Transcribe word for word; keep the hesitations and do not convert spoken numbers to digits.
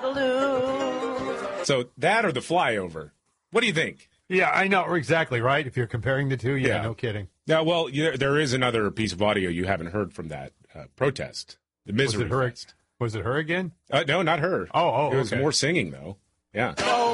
Waterloo. So that or the flyover? What do you think? Yeah, I know exactly right. If you're comparing the two, yeah, Yeah. no kidding. Yeah, well, you, there is another piece of audio you haven't heard from that uh, protest. The Was Misery it her? Fest. Was it her again? Uh, no, not her. Oh, oh, It was okay. more singing, though. Yeah.